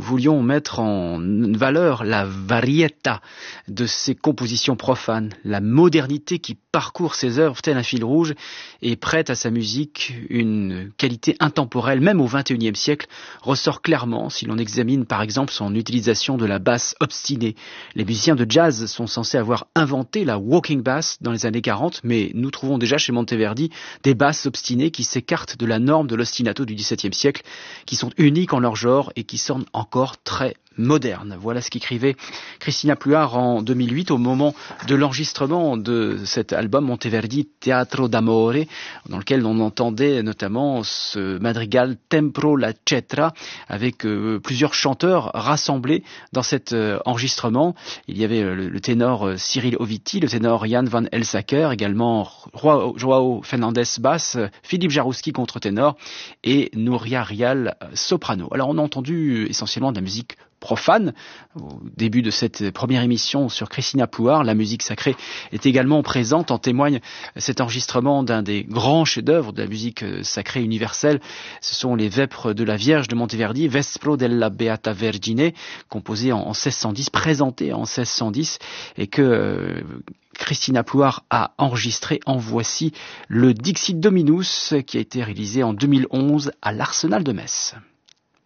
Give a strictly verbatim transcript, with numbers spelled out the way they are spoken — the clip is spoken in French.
voulions mettre en valeur la varietà de ses compositions profanes, la modernité qui parcourt ses œuvres tel un fil rouge et prête à sa musique une qualité intemporelle, même au vingt et unième siècle, ressort clairement si l'on examine par exemple son utilisation de la basse obstinée. Les musiciens de jazz sont censés avoir inventé la walking bass dans les années quarante, mais nous trouvons déjà chez Monteverdi des basses obstinées qui s'écartent de la norme de l'ostinato du dix-septième siècle, qui sont uniques en leur genre et qui sonnent encore très moderne. Voilà ce qu'écrivait Cristina Pluart en deux mille huit au moment de l'enregistrement de cet album Monteverdi Teatro d'Amore, dans lequel on entendait notamment ce madrigal Tempro la Cetra avec euh, plusieurs chanteurs rassemblés dans cet euh, enregistrement. Il y avait le, le ténor euh, Cyril Oviti, le ténor Jan van Elsacker, également Joao, Joao Fernandez basse, Philippe Jarouski contre-ténor et Nouria Rial soprano. Alors on a entendu essentiellement de la musique profane. Au début de cette première émission sur Cristina Pluart, la musique sacrée est également présente. En témoigne cet enregistrement d'un des grands chefs-d'œuvre de la musique sacrée universelle. Ce sont les Vêpres de la Vierge de Monteverdi, Vespro della Beata Vergine, composé en, en seize cent dix, présenté en seize cent dix, et que euh, Cristina Pluart a enregistré. En voici le Dixit Dominus qui a été réalisé en deux mille onze à l'Arsenal de Metz.